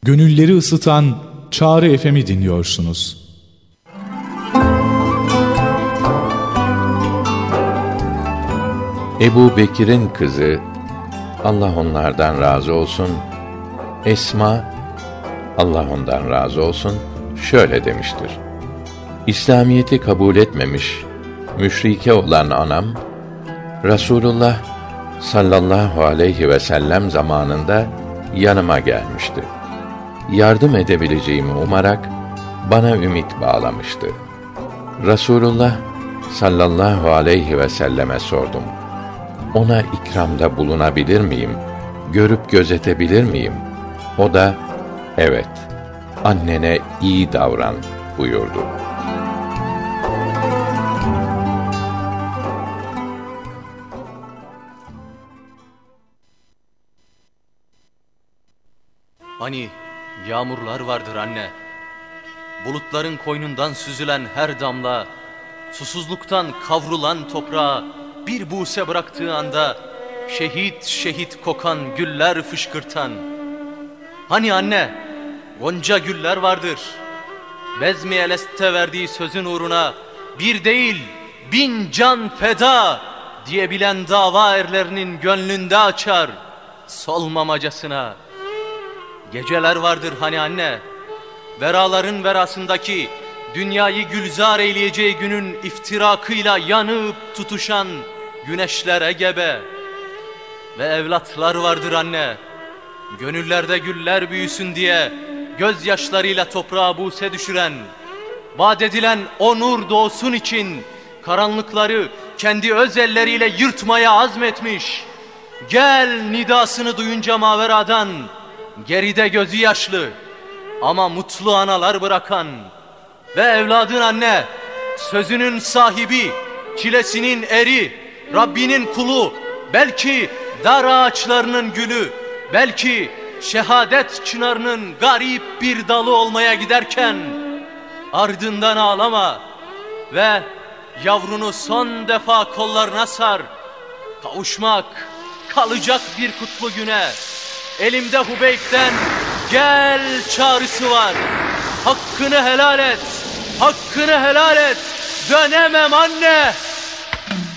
gönülleri ısıtan Çağrı FM'i dinliyorsunuz. Ebu Bekir'in kızı, Allah onlardan razı olsun, Esma, Allah ondan razı olsun, şöyle demiştir: İslamiyeti kabul etmemiş, müşrike olan anam, Resulullah sallallahu aleyhi ve sellem zamanında yanıma gelmişti. Yardım edebileceğimi umarak bana ümit bağlamıştı. Resulullah sallallahu aleyhi ve selleme sordum: Ona ikramda bulunabilir miyim? Görüp gözetebilir miyim? O da, evet, annene iyi davran buyurdu. Hani yağmurlar vardır anne, bulutların koynundan süzülen her damla, susuzluktan kavrulan toprağa bir buse bıraktığı anda şehit şehit kokan güller fışkırtan. Hani anne, gonca güller vardır, Bezmi Eles'te verdiği sözün uğruna bir değil 1000 can feda diyebilen dava erlerinin gönlünde açar solmamacasına. Geceler vardır hani anne, veraların verasındaki dünyayı gülzar eyleyeceği günün iftirakıyla yanıp tutuşan güneşlere gebe. Ve evlatlar vardır anne, gönüllerde güller büyüsün diye gözyaşlarıyla toprağa buse düşüren, vaat edilen o nur doğsun için karanlıkları kendi öz elleriyle yırtmaya azmetmiş. Gel nidasını duyunca maveradan, geride gözü yaşlı ama mutlu analar bırakan ve evladın anne, sözünün sahibi, çilesinin eri, Rabbinin kulu, belki dar ağaçlarının gülü, belki şehadet çınarının garip bir dalı olmaya giderken ardından ağlama ve yavrunu son defa kollarına sar. Kavuşmak kalacak bir kutlu güne. Elimde Hubeyb'den gel çağrısı var. Hakkını helal et, hakkını helal et. Dönemem anne.